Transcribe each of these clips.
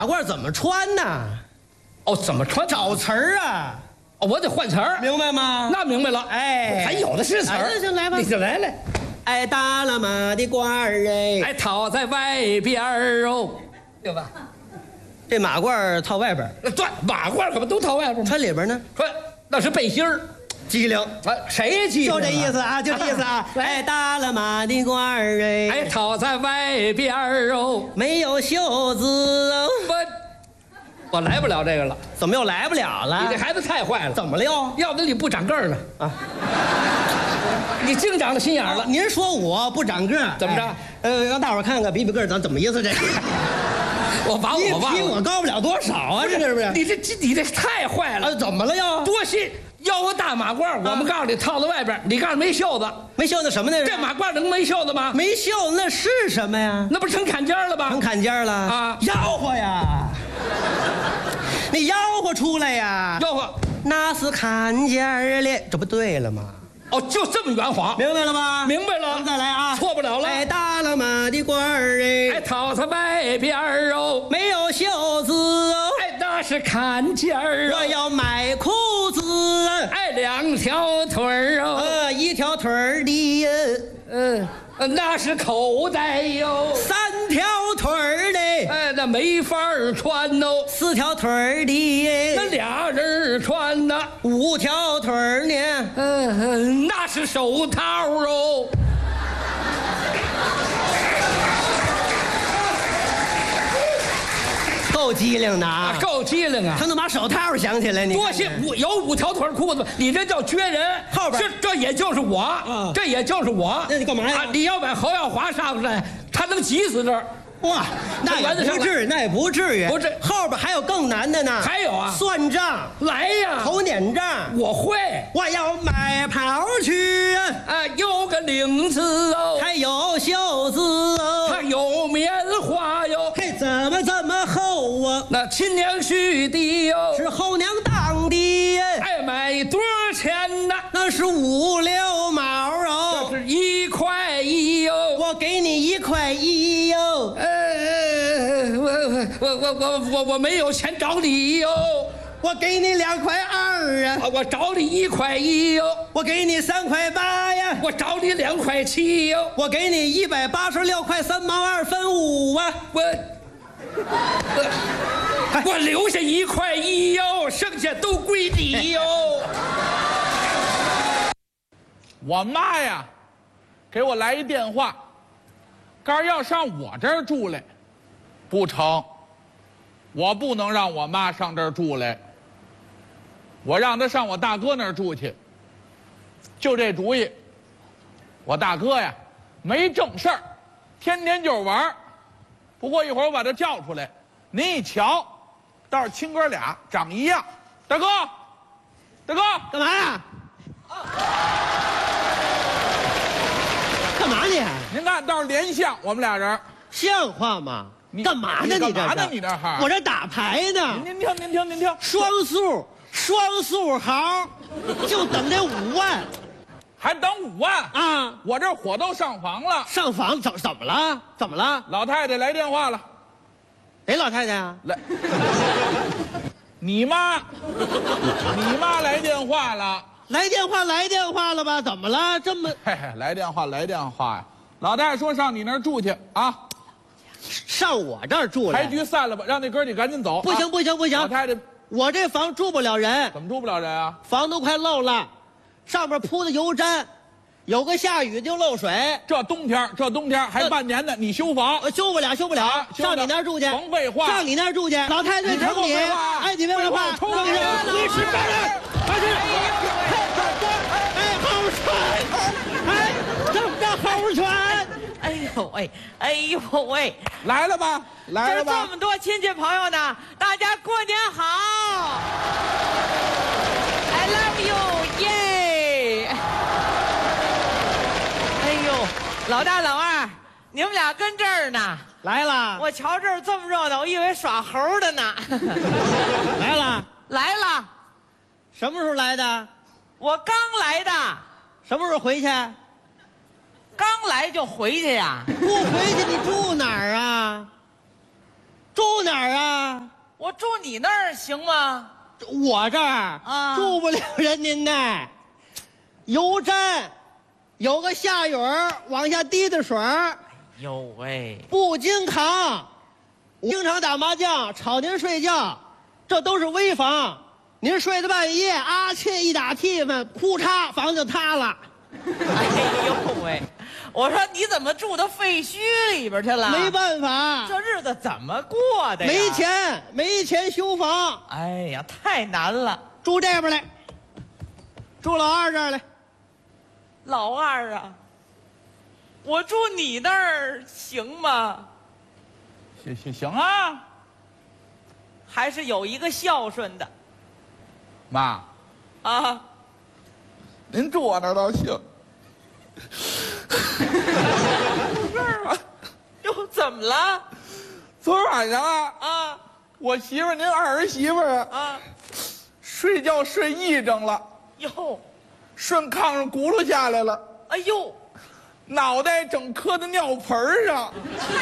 马褂怎么穿呢？ 哦，怎么穿？ 找词儿啊！ 哦，我得换词儿， 明白吗？ 那明白了。 哎， 还有的是词儿。 那就来吧， 你就来。 哎，大了马的褂儿哎， 哎，套在外边儿哦，对吧？ 这马褂套外边， 对，马褂可不都套外边吗？ 穿里边呢？ 穿那是背心儿。 机灵， 谁机灵？ 就这意思啊，就这意思啊。哎，大了马的褂儿哎， 哎，套在外边儿哦， 没有袖子哦。 我来不了这个了。 怎么又来不了了？ 你这孩子太坏了。 怎么了又？ 要不你不长个儿呢？啊，你净长了心眼儿了。 您说我不长个儿， 怎么着？ 让大伙儿看看比比个儿，咱怎么意思？这我把我忘了。 比我高不了多少啊，这是不是？ 你这太坏了。 怎么了又？ 多心。要个大马褂，我们告诉你套在外边，你告诉没袖子， 没袖子什么呢？ 这马褂能没袖子吗？ 没袖子那是什么呀？ 那不成坎肩了吗？ 成坎肩了啊！吆喝呀！那吆喝出来呀！ 吆喝， 那是坎肩嘞，这不对了吗？ 哦，就这么圆滑， 明白了吗？ 明白了， 咱再来啊！ 错不了了。 哎，大了马的褂儿哎， 哎，套在外边儿哦， 没有袖子哦。 哎，那是坎肩儿。 我要买裤子， 哎，2条腿儿哦 ，1条腿儿的， 那是口袋哟 ，3条腿儿的， 哎，那没法穿哦 ，4条腿儿的， 那俩人穿呢 ，5条腿儿呢， 那是手套哦。 够机灵的啊！ 够机灵啊！ 他能把手套想起来，你多些有5条腿裤子，你这叫撅人。 后边这也就是我，这也就是我。 那你干嘛呀？ 你要把侯耀华上来，他能急死这儿。 哇，那也不至于，那也不至于。 不是， 后边还有更难的呢。 还有啊， 算账， 来呀， 头撵账， 我会。 我要买袍去啊，有个领子哦， 还有袖子哦， 还有棉花哟。 嘿，怎么这么厚啊？ 那亲娘婿的哟， 是后娘当的。 哎，买多少钱呢？ 那是5、6毛哦， 这是1块1哟。 我给你1块1哟。 我没有钱找你哟。 我给你2块2啊。 我找你1块1哟。 我给你3块8呀。 我找你2块7哟。 我给你186块3毛2分5啊。 我留下1块1哟，剩下都归你哟。 我妈呀，给我来一电话，告诉要上我这儿住来，不成，我不能让我妈上这儿住来，我让她上我大哥那儿住去。就这主意，我大哥呀没正事儿，天天就是玩儿。不过一会儿我把他叫出来，您一瞧，倒是亲哥俩，长一样。大哥，大哥， 干嘛呀？干嘛你？ 您看倒是连像，我们俩人像话吗？你干嘛呢？ 你干嘛呢？你这哈？ 我这打牌呢。 您听，您听，您听， 双数豪，就等这5万， 还等5万啊！ 我这火都上房了。 上房怎么了？怎么了？ 老太太来电话了。 哪老太太呀？ 来，你妈来电话了。 来电话了吧？怎么了？这么嘿嘿，来电话呀！老太太说上你那儿住去啊， 上我这儿住来？ 牌局散了吧，让那哥你赶紧走。 不行！ 老太太， 我这房住不了人。 怎么住不了人啊？ 房都快漏了，上面铺的油毡，有个下雨就漏水。这冬天还半年呢，你修房？修不了，上你那儿住去。 甭废话， 上你那儿住去。老太太疼你，哎，你别废话， 冲你！ 你是别人，快去！好穿，哎，怎么着好穿？ 哎呦喂！ 来了吧？ 这么多亲戚朋友呢，大家过年好 ！I love you， 耶！哎呦，老大老二，你们俩跟这儿呢？ 来了， 我瞧这儿这么热闹，我以为耍猴的呢。来了， 什么时候来的？ 我刚来的。 什么时候回去？ 刚来就回去呀？ 不回去你住哪儿啊？住住哪儿啊？ 我住你那儿行吗？ 我这儿啊住不了人您那。油站有个下雨儿往下滴的水儿， 哟喂， 不经扛。我经常打麻将吵您睡觉，这都是危房。您睡到半夜，啊切一打气氛，哭嚓，房就塌了。 哎呦喂，我说你怎么住到废墟里边去了？ 没办法， 这日子怎么过的呀？ 没钱修房。 哎呀，太难了。 住这边来，住老二这儿来。 老二啊，我住你那儿行吗？ 行啊， 还是有一个孝顺的妈， 啊。 您住我那儿倒行。有事儿啊？ 哟，怎么了？ 昨儿晚上啊我媳妇儿您儿媳妇儿啊， 睡觉睡一整了， 哟， 顺炕上轱辘下来了， 哎呦， 脑袋整磕在尿盆儿上。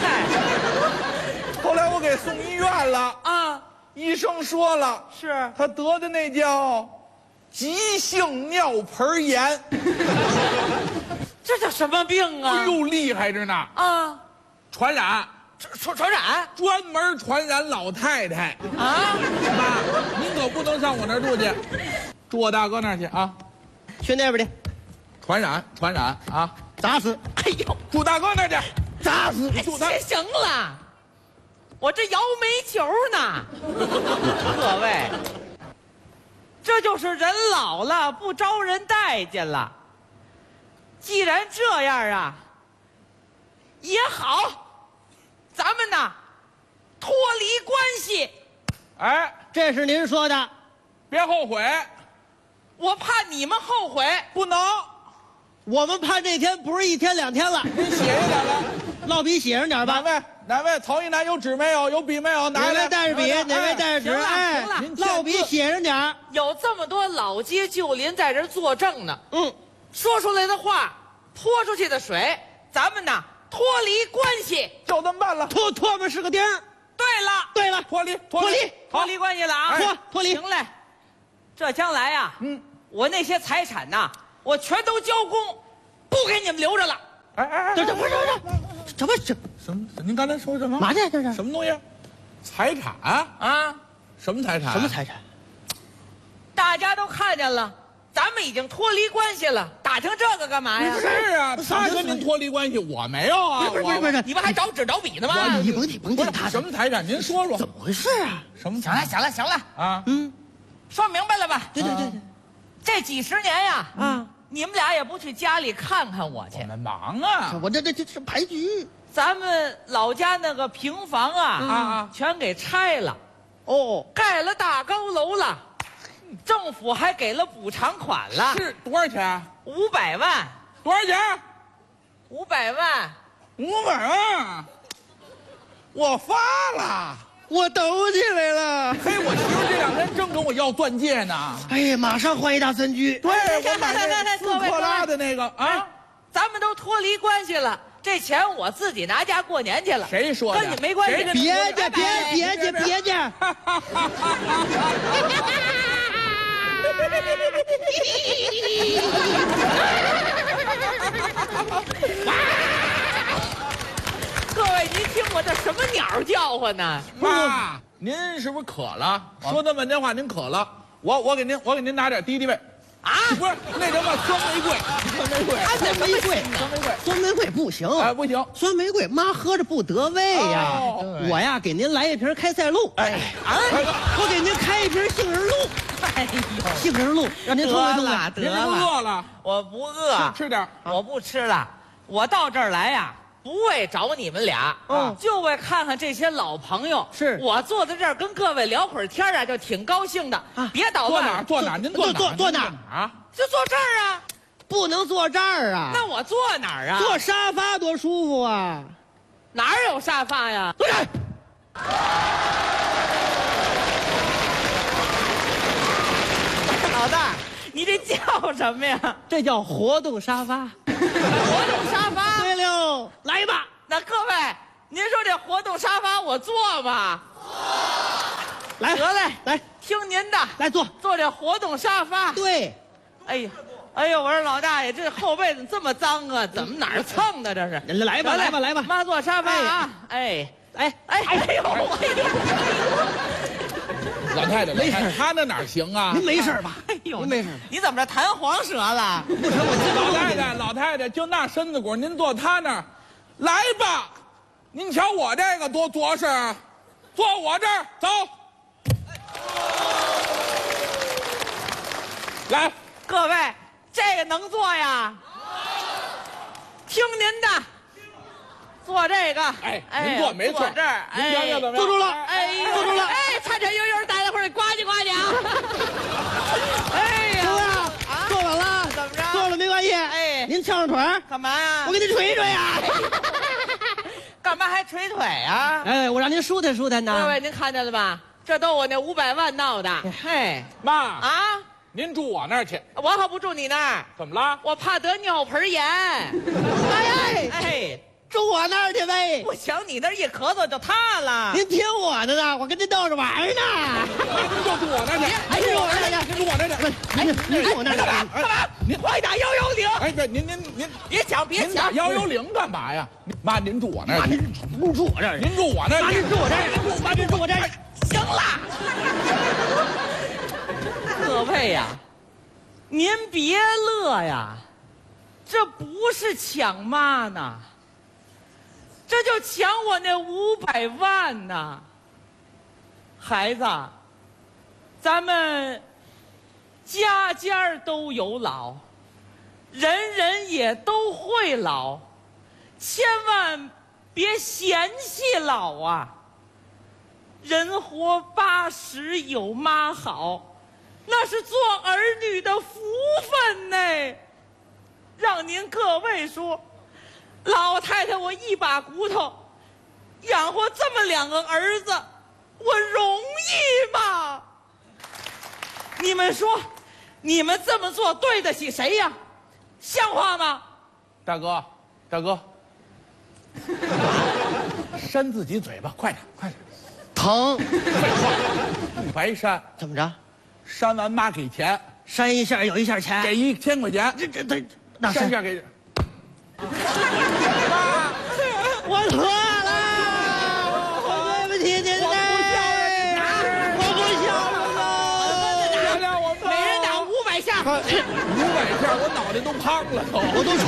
后来我给送医院了， 啊， 医生说了， 是他得的那叫急性尿盆炎。 这叫什么病啊？ 哎呦，厉害着呢！ 啊， 传染， 传染专门传染老太太。 啊！ 妈，您可不能上我那儿住去，住我大哥那儿去啊！ 去那边去， 传染啊！ 砸死！ 哎呦， 住大哥那儿去， 砸死！ 住他。 行了，我这摇煤球呢。各位，这就是人老了不招人待见了。既然这样啊，也好，咱们呢脱离关系。 哎， 这是您说的， 别后悔， 我怕你们后悔。 不能。 我们盼这天不是一天两天了。 您写一点来， 落笔写上点吧。 哪位？曹一男有纸没有？有笔没有？ 哪位带着笔？哪位带着纸？ 哎行了您落笔写上点。 有这么多老街旧邻在这儿作证呢。 嗯， 说出来的话，泼出去的水，咱们呢脱离关系。 就这么办了。 唾沫是个钉儿。对了， 脱离， 脱离关系了啊！ 脱离。 行嘞，这将来呀，我那些财产呐，我全都交公，不给你们留着了。 哎， 这不是什么？您刚才说什么？ 嘛这是什么东西？财产啊？ 什么财产？ 什么财产？ 大家都看见了，咱们已经脱离关系了，打听这个干嘛呀？ 是啊，他跟您脱离关系，我没有啊。 不是， 你们还找纸找笔呢吗？ 你甭听他什么财产？您说说。 怎么回事啊？ 什么？ 行了啊？ 说明白了吧？ 对， 这几十年呀，你们俩也不去家里看看我去。 我们忙啊。 我这是牌局。 咱们老家那个平房啊，全给拆了， 哦， 盖了大高楼了，政府还给了补偿款了， 是多少钱 ？500万。 多少钱 ？500万。 ？500万。我发了。 我抖起来了。 嘿，我媳妇这2天正跟我要钻戒呢。 哎呀，马上换一大三居。 对，我买那4克拉的那个啊。 咱们都脱离关系了，这钱我自己拿家过年去了。 谁说的？ 跟你没关系。 别介。 各位，您听我这什么鸟叫唤呢？ 妈，您是不是渴了？说这半天话，您渴了。我给您拿点敌敌畏。 啊， 不是那什么酸玫瑰， 酸玫瑰不行， 哎，不行， 酸玫瑰妈喝着不得胃呀。我呀，给您来一瓶开塞露。我给您开一瓶杏仁露。 哎呦， 杏仁露，让您痛快痛快。 您是不是饿了？ 我不饿， 吃点。 我不吃了。我到这儿来呀，不为找你们俩，就为看看这些老朋友。 是我坐在这儿跟各位聊会儿天啊，就挺高兴的。别捣乱。 坐哪？您坐哪啊？ 就坐这儿啊。 不能坐这儿啊。 那我坐哪儿啊？ 坐沙发多舒服啊。 哪儿有沙发呀？ 坐这儿。 老大，你这叫什么呀？ 这叫活动沙发。 活动沙发。 对了，来吧。 那各位， 您说这活动沙发我坐吗？ 来， 得嘞， 来， 听您的， 来坐。 坐这活动沙发。 对， 哎呀，哎呦，我说老大爷，这后背怎么这么脏啊？怎么哪儿蹭的这是？ 来吧，来吧，来吧。 妈坐沙发啊！哎哎， 呦， 老太太， 没事他那哪儿行啊？ 您没事吧？ 哎呦， 您没事。 你怎么着弹簧折了？ 不成，我老太太，就那身子骨，您坐他那儿，来吧。您瞧我这个多着实啊，坐我这儿走。来， 各位，这个能坐呀？听您的，坐这个。 哎，您坐没错。 坐这儿， 您瞧瞧怎么样？ 坐住了， 哎呦， 坐住了。 哎，颤颤悠悠，大家伙儿呱唧呱唧啊！哎呀， 坐稳了， 怎么着？ 坐了没关系。 哎您翘上腿儿， 干嘛呀？ 我给您捶一捶呀。 干嘛还捶腿啊？ 哎，我让您舒坦舒坦呐。 各位，您看见了吧？这都我那500万闹的。嘿， 妈啊， 您住我那儿去。 我可不住你那儿， 怎么了？ 我怕得尿盆炎。哎， 住我那儿去呗。 不行，你那儿一咳嗽就塌了。 您听我的呢，我跟您逗着玩呢。 您就住我那儿去。 哎，住我那儿去， 您住我那儿去。 您住我那儿去。 干嘛？快打110！ 哎，对，您别抢，别您打抢 110干嘛呀？妈，您住我那儿去。 不住我这儿， 您住我那儿去。 您住我这儿，妈，您住我这儿。 行了，各位呀，您别乐呀，这不是抢妈呢，这就抢我那500万呢。孩子，咱们家家都有老，人人也都会老，千万别嫌弃老啊。人活80有妈好，那是做儿女的福分呢。让您各位说，老太太我一把骨头，养活这么2个儿子，我容易吗？你们说，你们这么做对得起谁呀？像话吗？ 大哥，扇自己嘴巴，快点，快点。 疼， 不白扇， 怎么着？ 扇完妈给钱， 扇一下有一下钱， 给1000块钱。 这那扇一下给。 我错了，对不起您嘞，我不孝顺了， 原谅我们。 每人打500下。 500下，我脑袋都胖了都。 我都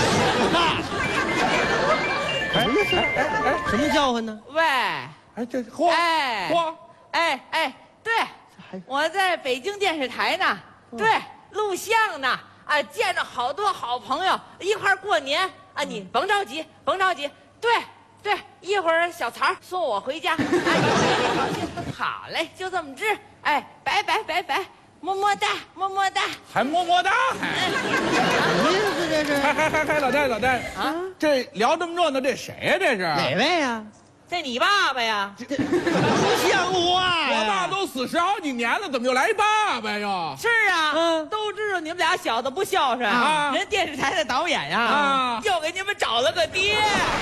杵了。什么叫唤呢？ 喂， 哎，这嚯嚯， 哎，对，我在北京电视台呢，对，录像呢，啊，见着好多好朋友一块儿过年啊，你甭着急，对，一会儿小曹送我回家，啊，你高兴，好嘞，就这么治，哎，拜，么么哒， 还么么哒，还。 什么意思这是？ 还老戴啊， 这聊这么热闹，这谁呀？这是哪位呀？ 这你爸爸呀？ 不像话呀！ 我爸都死10好几年了，怎么又来爸爸呀？ 是啊，都知道你们俩小子不孝顺啊人电视台的导演呀， 啊又给你们找了个爹。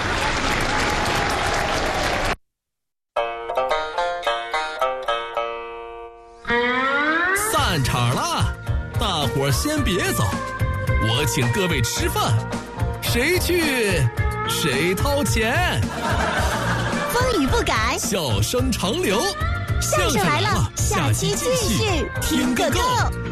散场了，大伙儿先别走，我请各位吃饭，谁去谁掏钱。 风雨不改， 笑声长流， 相声来了，下期继续听个够。